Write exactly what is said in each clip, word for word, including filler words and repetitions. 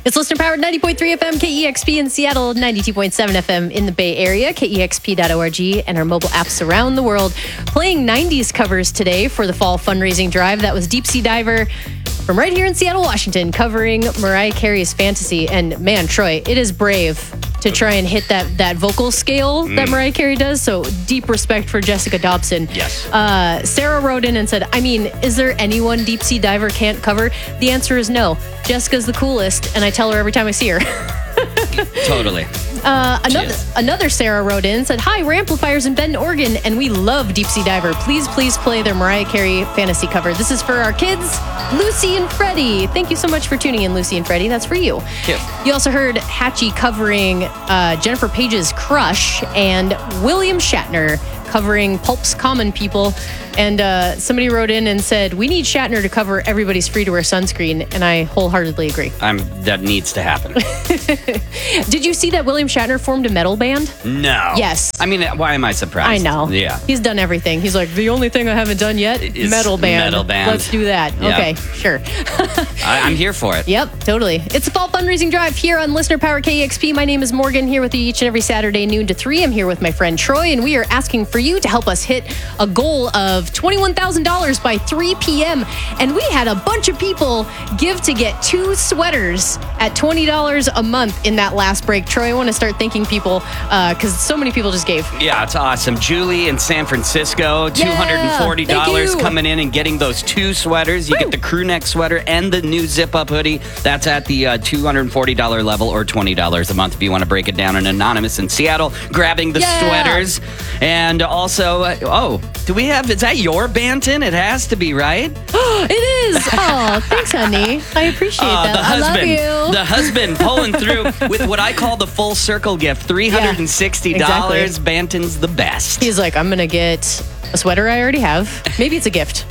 It's listener-powered ninety point three F M, K E X P in Seattle, ninety-two point seven F M in the Bay Area, K E X P dot org, and our mobile apps around the world. Playing nineties covers today for the fall fundraising drive. That was Deep Sea Diver from right here in Seattle, Washington, covering Mariah Carey's Fantasy. And man, Troy, it is brave to try and hit that, that vocal scale mm. that Mariah Carey does. So deep respect for Jessica Dobson. Yes. Uh, Sarah wrote in and said, I mean, is there anyone Deep Sea Diver can't cover? The answer is no. Jessica's the coolest, and I tell her every time I see her. Totally. Uh, another another Sarah wrote in and said, hi, we're amplifiers in Bend, Oregon, and we love Deep Sea Diver. Please, please play their Mariah Carey Fantasy cover. This is for our kids, Lucy and Freddie. Thank you so much for tuning in, Lucy and Freddie. That's for you. Cute. You also heard Hatchie covering uh, Jennifer Page's Crush and William Shatner covering Pulp's Common People. And uh, somebody wrote in and said, we need Shatner to cover Everybody's Free to Wear Sunscreen. And I wholeheartedly agree. I'm, that needs to happen. Did you see that William Shatner formed a metal band? No. Yes. I mean, why am I surprised? I know. Yeah. He's done everything. He's like, the only thing I haven't done yet, Is metal band. metal band. Let's do that. Yeah. Okay, sure. I, I'm here for it. Yep, totally. It's a fall fundraising drive here on Listener Power K E X P. My name is Morgan, here with you each and every Saturday, noon to three. I'm here with my friend Troy, and we are asking for you to help us hit a goal of twenty-one thousand dollars by three p.m. And we had a bunch of people give to get two sweaters at twenty dollars a month in that last break. Troy, I want to start thanking people because uh, so many people just gave. Yeah, it's awesome. Julie in San Francisco, two hundred forty dollars yeah, coming in and getting those two sweaters. You Woo. get the crew neck sweater and the new zip-up hoodie. That's at the uh, two hundred forty dollars level or twenty dollars a month if you want to break it down. And Anonymous in Seattle grabbing the yeah. sweaters. And also, uh, oh, do we have, is that your Banton? It has to be, right? It is. Oh, thanks, honey. I appreciate Uh, that. the I husband, love you. the husband pulling through with what I call the full circle gift, three hundred sixty dollars. Yeah, exactly. Banton's the best. He's like, I'm going to get a sweater I already have. Maybe it's a gift.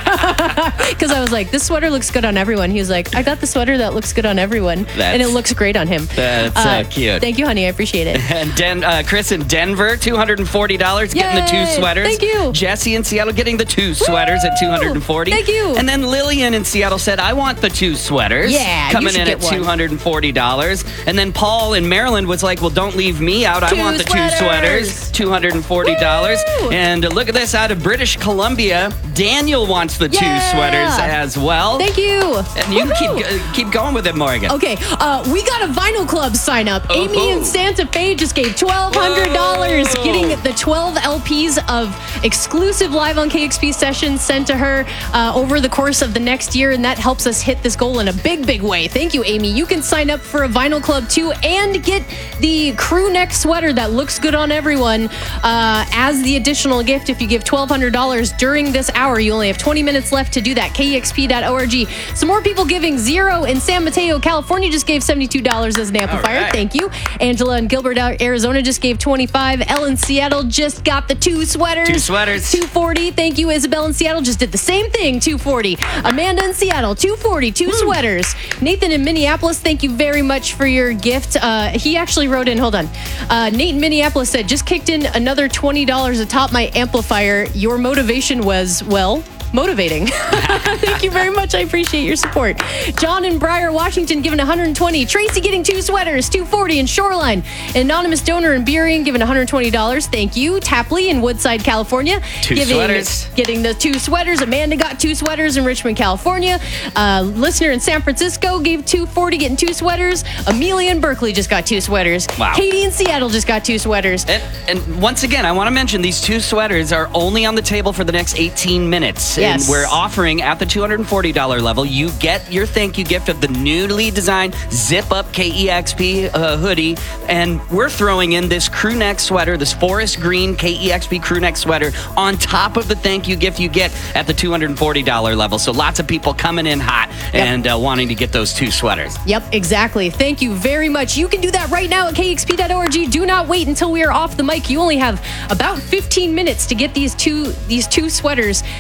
Because I was like, this sweater looks good on everyone. He was like, I got the sweater that looks good on everyone. That's, and it looks great on him. That's uh, uh, cute. Thank you, honey. I appreciate it. And Den- uh, Chris in Denver, two hundred forty dollars, getting the two Yay! sweaters. Thank you. Jesse in Seattle getting the two sweaters Woo! at two hundred forty dollars. Thank you. And then Lillian in Seattle said, I want the two sweaters. Yeah, you coming should in get at two hundred forty dollars. And then Paul in Maryland was like, well, don't leave me out. I Two want the sweaters. two sweaters, two hundred forty dollars. Woo! And uh, look at this, out of British Columbia, Daniel wants the Yeah. two sweaters as well. Thank you. And you keep Woohoo! uh, keep going with it, Morgan. Okay, uh, we got a vinyl club sign up. Oh. Amy in Santa Fe just gave twelve hundred dollars, Whoa. getting the twelve L Ps of exclusive live on K X P sessions sent to her uh, over the course of the next year, and that helps us hit this goal in a big, big way. Thank you, Amy. You can sign up for a vinyl club too and get the crew neck sweater that looks good on everyone uh, as the additional gift if you give twelve hundred dollars during this hour. You only have twenty minutes left to do that. K E X P dot org. Some more people giving. Zero in San Mateo, California just gave seventy-two dollars as an amplifier. Right. Thank you. Angela in Gilbert, Arizona just gave twenty-five dollars. Elle in Seattle just got the two sweaters. Two sweaters. two forty. Thank you. Isabel in Seattle just did the same thing. two forty. Amanda in Seattle, two forty. Two Woo. sweaters. Nathan in Minneapolis, thank you very much for your gift. Uh, he actually wrote in, hold on. Uh, Nate in Minneapolis said, just kicked in another twenty dollars atop my amplifier. Your motivation was, well, motivating. Thank you very much. I appreciate your support. John in Briar, Washington, giving one hundred twenty. Tracy getting two sweaters, two forty in Shoreline. Anonymous donor in Burien giving one hundred twenty dollars. Thank you. Tapley in Woodside, California, Two giving, sweaters. getting the two sweaters. Amanda got two sweaters in Richmond, California. Uh, listener in San Francisco gave two forty, getting two sweaters. Amelia in Berkeley just got two sweaters. Wow. Katie in Seattle just got two sweaters. And, and once again, I want to mention these two sweaters are only on the table for the next eighteen minutes. Yes. And we're offering at the two hundred forty dollars level, you get your thank you gift of the newly designed Zip Up K E X P uh, hoodie. And we're throwing in this crew neck sweater, this forest green K E X P crew neck sweater on top of the thank you gift you get at the two hundred forty dollars level. So lots of people coming in hot Yep. and uh, wanting to get those two sweaters. Yep, exactly. Thank you very much. You can do that right now at K X P dot org. Do not wait until we are off the mic. You only have about fifteen minutes to get these two these two sweaters. The music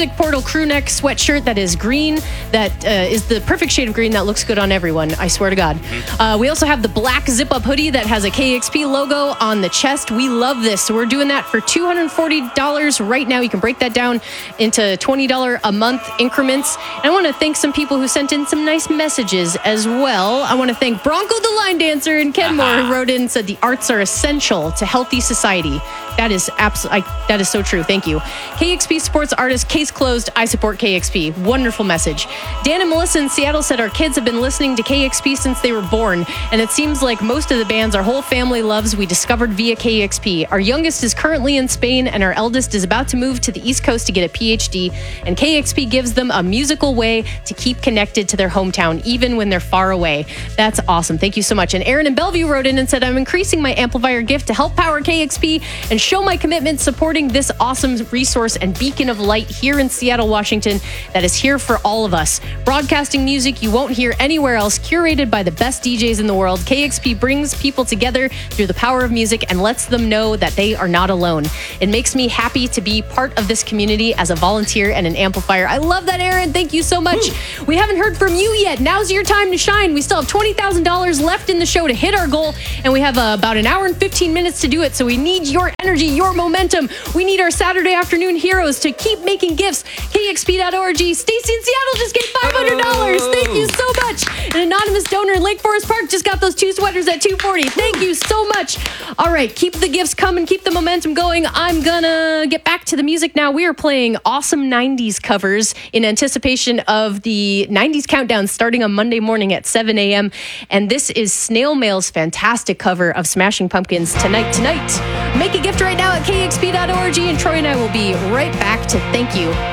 Music Portal crew neck sweatshirt that is green. That uh, is the perfect shade of green that looks good on everyone. I swear to God. Uh, we also have the black zip-up hoodie that has a K X P logo on the chest. We love this. So we're doing that for two hundred forty dollars right now. You can break that down into twenty dollars a month increments. And I want to thank some people who sent in some nice messages as well. I want to thank Bronco the Line Dancer in Kenmore, who wrote in and said the arts are essential to healthy society. That is absolutely, that is so true. Thank you. K X P supports artists. Case closed. I support K X P. Wonderful message. Dan and Melissa in Seattle said our kids have been listening to K X P since they were born, and it seems like most of the bands our whole family loves we discovered via K X P. Our youngest is currently in Spain, and our eldest is about to move to the East Coast to get a P H D, and K X P gives them a musical way to keep connected to their hometown, even when they're far away. That's awesome. Thank you so much. And Aaron in Bellevue wrote in and said, I'm increasing my amplifier gift to help power K X P and show my commitment supporting this awesome resource and beacon of light here in Seattle, Washington, that is here for all of us. Broadcasting music you won't hear anywhere else, curated by the best D Js in the world. K X P brings people together through the power of music and lets them know that they are not alone. It makes me happy to be part of this community as a volunteer and an amplifier. I love that, Aaron. Thank you so much. Woo. We haven't heard from you yet. Now's your time to shine. We still have twenty thousand dollars left in the show to hit our goal, and we have uh, about an hour and fifteen minutes to do it, so we need your energy, your momentum. We need our Saturday afternoon heroes to keep making gifts. K X P dot org. Stacy in Seattle just gave five hundred dollars. Oh. Thank you so much. An anonymous donor in Lake Forest Park just got those two sweaters at two forty. Thank you so much. All right, keep the gifts coming, keep the momentum going. I'm gonna get back to the music now. We are playing awesome nineties covers in anticipation of the nineties countdown starting on Monday morning at seven a.m. And this is Snail Mail's fantastic cover of Smashing Pumpkins, Tonight Tonight. Make a gift right now at K X P dot org, and Troy and I will be right back to thank you.